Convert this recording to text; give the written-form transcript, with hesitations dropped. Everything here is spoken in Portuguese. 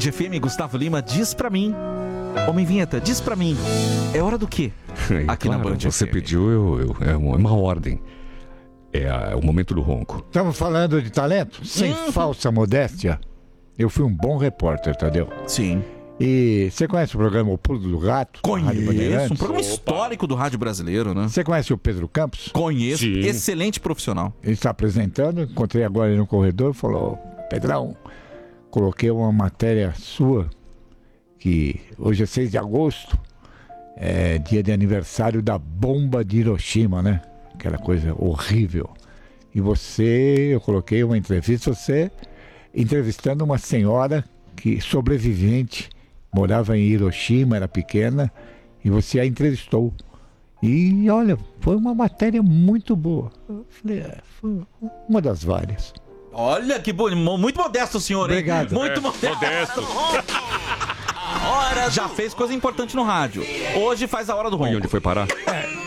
FM, Gustavo Lima, diz pra mim. Homem Vinheta, diz pra mim. É hora do quê? Aqui claro, na Band você FM. pediu, é uma ordem. É o momento do ronco. Estamos falando de talento? Sem falsa modéstia, eu fui um bom repórter, Tadeu. Sim. E você conhece o programa O Pulo do Gato? Conheço, um programa histórico do rádio brasileiro, né? Você conhece o Pedro Campos? Conheço, Sim. excelente profissional. Ele está apresentando, encontrei agora ele no corredor e falou: Pedrão, coloquei uma matéria sua, que hoje é 6 de agosto, é dia de aniversário da bomba de Hiroshima, né? Aquela coisa horrível. E eu coloquei uma entrevista, você entrevistando uma senhora que sobrevivente, morava em Hiroshima, era pequena, e você a entrevistou. E olha, foi uma matéria muito boa. Eu falei, foi uma das várias. Olha que bonito, muito modesto o senhor, hein? Obrigado. Muito modesto. Hora já fez coisa importante no rádio. Hoje faz a hora do ronco. E onde foi parar?